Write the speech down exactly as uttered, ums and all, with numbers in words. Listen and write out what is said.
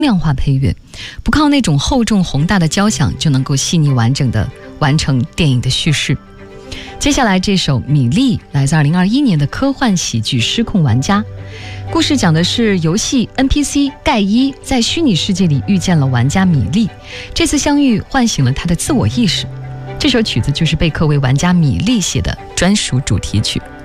量化配乐，不靠那种厚重宏大的交响就能够细腻完整的完成电影的叙事。接下来这首《米粒》来自二零二一年的科幻喜剧《失控玩家》，故事讲的是游戏 N P C 盖伊在虚拟世界里遇见了玩家米粒，这次相遇唤醒了他的自我意识。这首曲子就是被刻为玩家米粒写的专属主题曲。